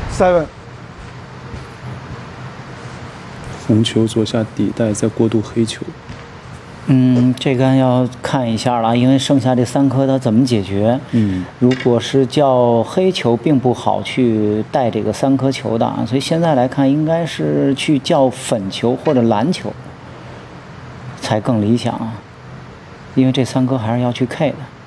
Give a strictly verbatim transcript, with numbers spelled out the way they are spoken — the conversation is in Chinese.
seven。 红球左下底带，再过渡黑球。 嗯，这个要看一下了，因为剩下这三颗它怎么解决？ 嗯， 如果是叫黑球，并不好去带这个三颗球的，所以现在来看，应该是去叫粉球或者蓝球才更理想，因为这三颗还是要去 K 的。